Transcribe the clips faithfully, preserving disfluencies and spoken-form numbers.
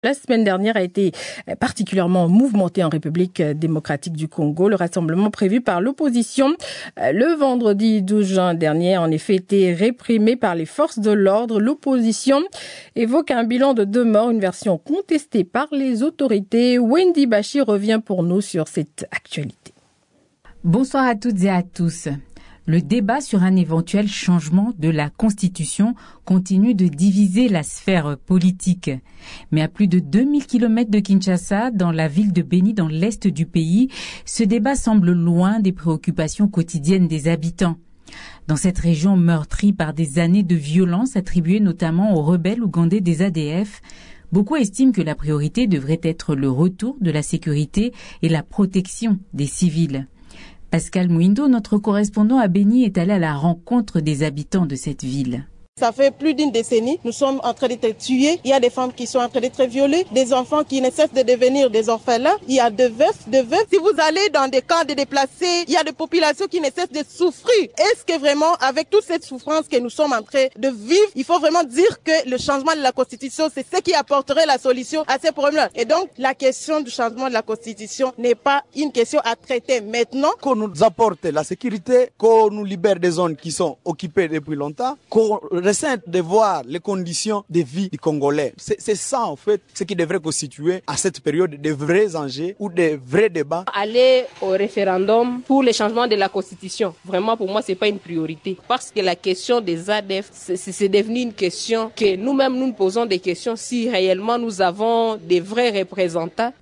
La semaine dernière a été particulièrement mouvementée en République démocratique du Congo. Le rassemblement prévu par l'opposition le vendredi douze juin dernier a en effet été réprimé par les forces de l'ordre. L'opposition évoque un bilan de deux morts, une version contestée par les autorités. Wendy Bachi revient pour nous sur cette actualité. Bonsoir à toutes et à tous. Le débat sur un éventuel changement de la Constitution continue de diviser la sphère politique. Mais à plus de deux mille kilomètres de Kinshasa, dans la ville de Beni, dans l'est du pays, ce débat semble loin des préoccupations quotidiennes des habitants. Dans cette région meurtrie par des années de violence attribuées notamment aux rebelles ougandais des A D F, beaucoup estiment que la priorité devrait être le retour de la sécurité et la protection des civils. Pascal Mouindo, notre correspondant à Beni, est allé à la rencontre des habitants de cette ville. Ça fait plus d'une décennie, nous sommes en train d'être tués. Il y a des femmes qui sont en train d'être violées, des enfants qui ne cessent de devenir des orphelins. Il y a de veufs, de veufs. Si vous allez dans des camps de déplacés, il y a des populations qui ne cessent de souffrir. Est-ce que vraiment, avec toute cette souffrance que nous sommes en train de vivre, il faut vraiment dire que le changement de la Constitution, c'est ce qui apporterait la solution à ces problèmes-là. Et donc, la question du changement de la Constitution n'est pas une question à traiter maintenant. Qu'on nous apporte la sécurité, qu'on nous libère des zones qui sont occupées depuis longtemps, qu'on de voir les conditions de vie du Congolais. C'est, c'est ça, en fait, ce qui devrait constituer à cette période de vrais enjeux ou de vrais débats. Aller au référendum pour le changement de la Constitution, vraiment pour moi, c'est pas une priorité. Parce que la question des A D F, c'est, c'est devenu une question que nous-mêmes, nous nous posons des questions si réellement nous avons des vrais représentants.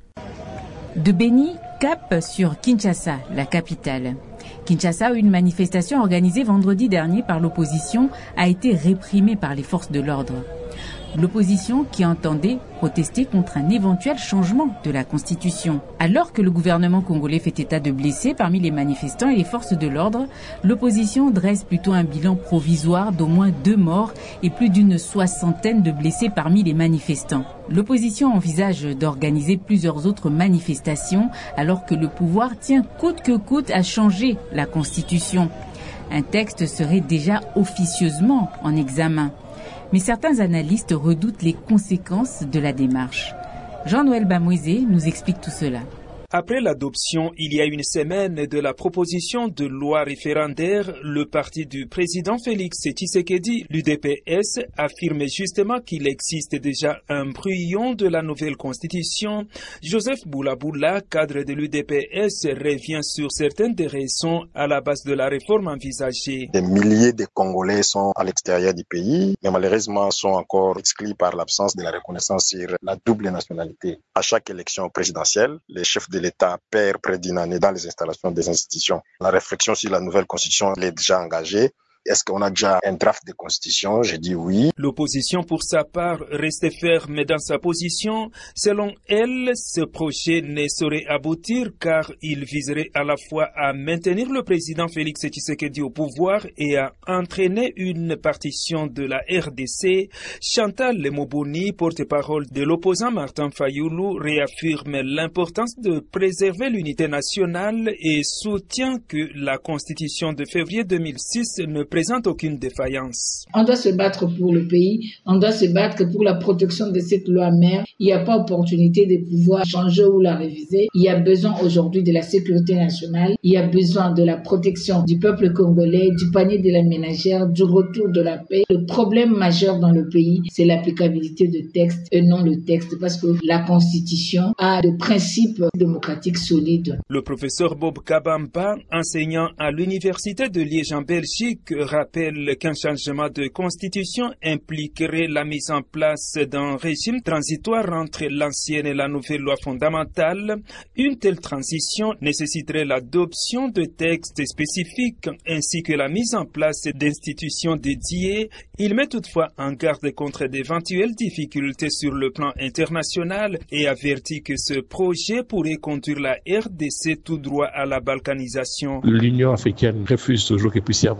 De Beni, cap sur Kinshasa, la capitale. Kinshasa, une manifestation organisée vendredi dernier par l'opposition a été réprimée par les forces de l'ordre. L'opposition qui entendait protester contre un éventuel changement de la Constitution. Alors que le gouvernement congolais fait état de blessés parmi les manifestants et les forces de l'ordre, l'opposition dresse plutôt un bilan provisoire d'au moins deux morts et plus d'une soixantaine de blessés parmi les manifestants. L'opposition envisage d'organiser plusieurs autres manifestations alors que le pouvoir tient coûte que coûte à changer la Constitution. Un texte serait déjà officieusement en examen. Mais certains analystes redoutent les conséquences de la démarche. Jean-Noël Bamouizé nous explique tout cela. Après l'adoption il y a une semaine de la proposition de loi référendaire, le parti du président Félix Tshisekedi, l'U D P S, affirme justement qu'il existe déjà un brouillon de la nouvelle constitution. Joseph Boulaboula, cadre de l'U D P S, revient sur certaines des raisons à la base de la réforme envisagée. Des milliers de Congolais sont à l'extérieur du pays, mais malheureusement sont encore exclus par l'absence de la reconnaissance sur la double nationalité. À chaque élection présidentielle, les chefs de l'État perd près d'une année dans les installations des institutions. La réflexion sur la nouvelle constitution elle est déjà engagée. Est-ce qu'on a déjà un draft de constitution? J'ai dit oui. L'opposition, pour sa part, reste ferme dans sa position. Selon elle, ce projet ne saurait aboutir car il viserait à la fois à maintenir le président Félix Tshisekedi au pouvoir et à entraîner une partition de la R D C. Chantal Lemoboni, porte-parole de l'opposant Martin Fayoulou, réaffirme l'importance de préserver l'unité nationale et soutient que la constitution de février deux mille six ne présente aucune défaillance. On doit se battre pour le pays, on doit se battre pour la protection de cette loi mère. Il n'y a pas opportunité de pouvoir changer ou la réviser. Il y a besoin aujourd'hui de la sécurité nationale, il y a besoin de la protection du peuple congolais, du panier de la ménagère, du retour de la paix. Le problème majeur dans le pays, c'est l'applicabilité de textes et non le texte, parce que la Constitution a des principes démocratiques solides. Le professeur Bob Kabamba, enseignant à l'université de Liège en Belgique, rappelle qu'un changement de constitution impliquerait la mise en place d'un régime transitoire entre l'ancienne et la nouvelle loi fondamentale. Une telle transition nécessiterait l'adoption de textes spécifiques ainsi que la mise en place d'institutions dédiées. Il met toutefois en garde contre d'éventuelles difficultés sur le plan international et avertit que ce projet pourrait conduire la R D C tout droit à la balkanisation. L'Union africaine refuse toujours qu'il puisse y avoir un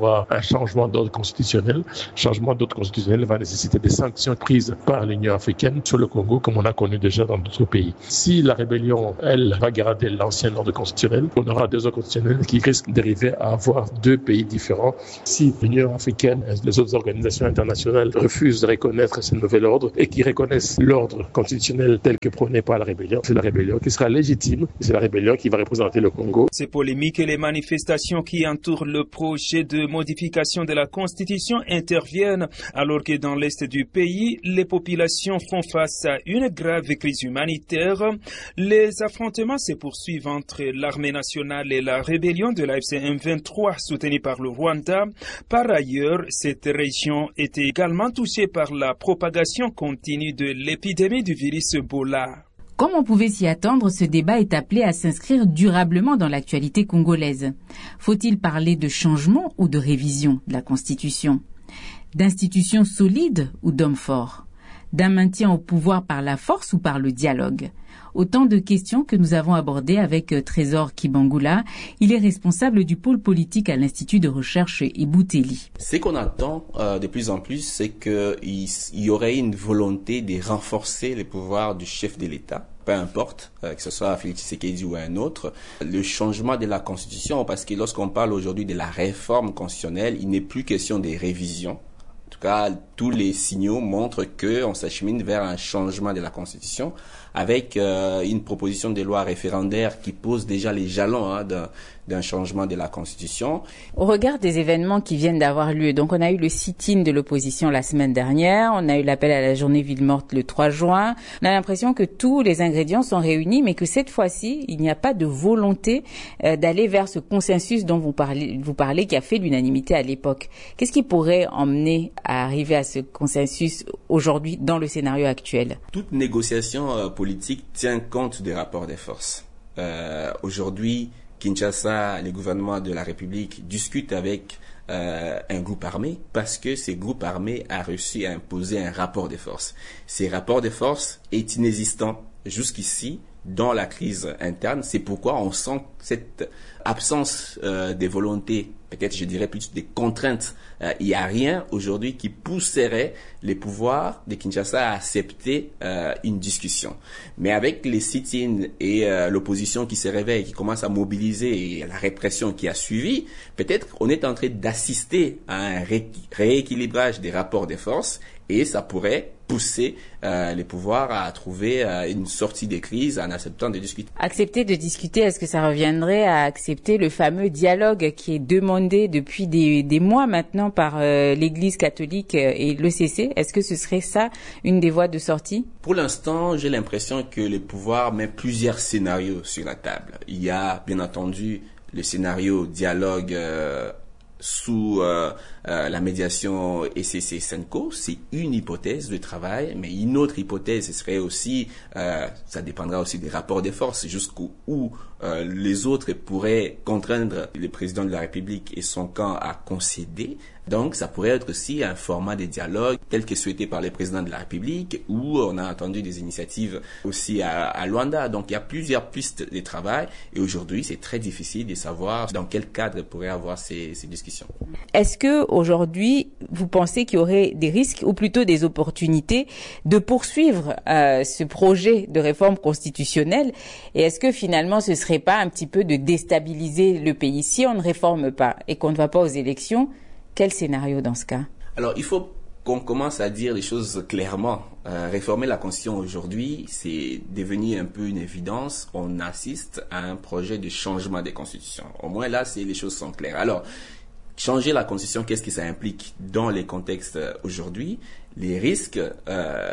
changement d'ordre constitutionnel. Changement d'ordre constitutionnel va nécessiter des sanctions prises par l'Union africaine sur le Congo, comme on a connu déjà dans d'autres pays. Si la rébellion, elle, va garder l'ancien ordre constitutionnel, on aura deux ordres constitutionnels qui risquent d'arriver à avoir deux pays différents. Si l'Union africaine et les autres organisations internationales refusent de reconnaître ce nouvel ordre et qui reconnaissent l'ordre constitutionnel tel que prôné par la rébellion, c'est la rébellion qui sera légitime, c'est la rébellion qui va représenter le Congo. Ces polémiques et les manifestations qui entourent le projet de modification de la Constitution interviennent alors que dans l'est du pays, les populations font face à une grave crise humanitaire. Les affrontements se poursuivent entre l'armée nationale et la rébellion de l'A F C M vingt-trois soutenue par le Rwanda. Par ailleurs, cette région est également touchée par la propagation continue de l'épidémie du virus Ebola. Comme on pouvait s'y attendre, ce débat est appelé à s'inscrire durablement dans l'actualité congolaise. Faut-il parler de changement ou de révision de la Constitution? D'institutions solides ou d'hommes forts? D'un maintien au pouvoir par la force ou par le dialogue? Autant de questions que nous avons abordées avec Trésor Kibangula. Il est responsable du pôle politique à l'Institut de recherche Ibouteli. Ce qu'on attend euh, de plus en plus, c'est qu'il y aurait une volonté de renforcer les pouvoirs du chef de l'État, peu importe, euh, que ce soit Félix Tshisekedi ou un autre, le changement de la Constitution, parce que lorsqu'on parle aujourd'hui de la réforme constitutionnelle, il n'est plus question des révisions. En tout cas, tous les signaux montrent qu'on s'achemine vers un changement de la Constitution avec euh, une proposition de loi référendaire qui pose déjà les jalons hein, d'un, d'un changement de la Constitution. Au regard des événements qui viennent d'avoir lieu, donc on a eu le sit-in de l'opposition la semaine dernière, on a eu l'appel à la journée ville morte le trois juin, on a l'impression que tous les ingrédients sont réunis, mais que cette fois-ci, il n'y a pas de volonté euh, d'aller vers ce consensus dont vous parlez, vous parlez, qui a fait l'unanimité à l'époque. Qu'est-ce qui pourrait emmener à arriver à ce consensus aujourd'hui dans le scénario actuel? Toute négociation euh, politique tient compte des rapports des forces. Euh, aujourd'hui, Kinshasa, les gouvernements de la République discutent avec euh, un groupe armé parce que ce groupe armé a réussi à imposer un rapport des forces. Ces rapports des forces est inexistant jusqu'ici dans la crise interne. C'est pourquoi on sent cette absence euh, des volontés, peut-être je dirais plus des contraintes. Euh, il n'y a rien aujourd'hui qui pousserait les pouvoirs de Kinshasa à accepter euh, une discussion. Mais avec les sit-ins et euh, l'opposition qui se réveille, qui commence à mobiliser et la répression qui a suivi, peut-être on est en train d'assister à un ré- rééquilibrage des rapports des forces et ça pourrait pousser euh, les pouvoirs à trouver euh, une sortie des crises en acceptant de discuter. Accepter de discuter, est-ce que ça reviendrait à accepter le fameux dialogue qui est demandé depuis des, des mois maintenant par euh, l'Église catholique et l'E C C? Est-ce que ce serait ça une des voies de sortie? Pour l'instant, j'ai l'impression que les pouvoirs mettent plusieurs scénarios sur la table. Il y a bien entendu le scénario dialogue euh, sous euh, euh, la médiation E C C Senko, c'est une hypothèse de travail, mais une autre hypothèse, ce serait aussi, euh, ça dépendra aussi des rapports des forces, jusqu'où où, euh, les autres pourraient contraindre le président de la République et son camp à concéder. Donc, ça pourrait être aussi un format de dialogue tel que souhaité par le président de la République, où on a entendu des initiatives aussi à, à Luanda. Donc, il y a plusieurs pistes de travail et aujourd'hui, c'est très difficile de savoir dans quel cadre pourrait avoir ces, ces discussions. Est-ce que aujourd'hui, vous pensez qu'il y aurait des risques ou plutôt des opportunités de poursuivre euh, ce projet de réforme constitutionnelle? Et est-ce que finalement, ce serait pas un petit peu de déstabiliser le pays si on ne réforme pas et qu'on ne va pas aux élections? Quel scénario dans ce cas? Alors, il faut qu'on commence à dire les choses clairement. Euh, réformer la Constitution aujourd'hui, c'est devenu un peu une évidence. On assiste à un projet de changement des constitutions. Au moins là, c'est, les choses sont claires. Alors, changer la Constitution, qu'est-ce que ça implique dans les contextes euh, aujourd'hui? Les risques euh,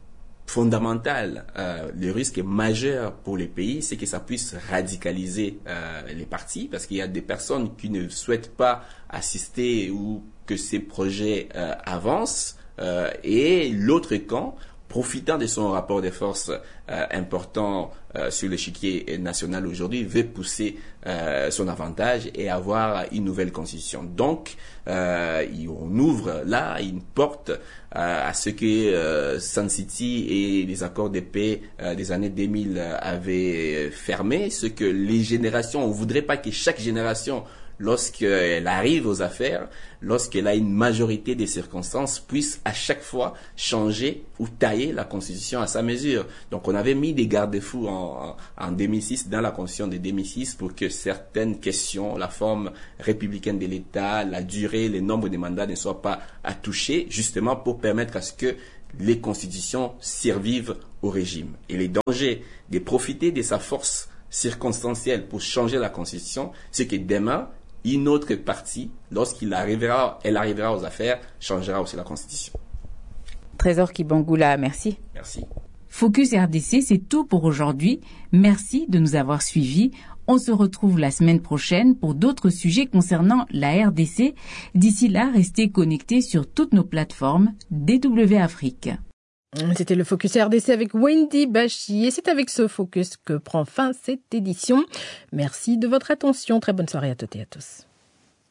fondamental, euh, le risque majeur pour les pays, c'est que ça puisse radicaliser euh, les partis, parce qu'il y a des personnes qui ne souhaitent pas assister ou que ces projets euh, avancent, euh, et l'autre camp, profitant de son rapport de force euh, important euh, sur l'échiquier national aujourd'hui, veut pousser euh, son avantage et avoir une nouvelle constitution. Donc, euh, on ouvre là une porte euh, à ce que euh, Sun City et les accords de paix euh, des années deux mille avaient fermé, ce que les générations, on voudrait pas que chaque génération, lorsqu'elle arrive aux affaires, lorsqu'elle a une majorité des circonstances, puisse à chaque fois changer ou tailler la Constitution à sa mesure. Donc on avait mis des garde-fous en, en deux mille six, dans la Constitution de deux mille six, pour que certaines questions, la forme républicaine de l'État, la durée, le nombre de mandats ne soient pas à toucher, justement pour permettre à ce que les constitutions survivent au régime. Et les dangers de profiter de sa force circonstancielle pour changer la Constitution, c'est que demain, une autre partie, lorsqu'il arrivera, elle arrivera aux affaires, changera aussi la Constitution. Trésor Kibangula, merci. Merci. Focus R D C, c'est tout pour aujourd'hui. Merci de nous avoir suivis. On se retrouve la semaine prochaine pour d'autres sujets concernant la R D C. D'ici là, restez connectés sur toutes nos plateformes D W Afrique. C'était le Focus R D C avec Wendy Bachi et c'est avec ce focus que prend fin cette édition. Merci de votre attention. Très bonne soirée à toutes et à tous.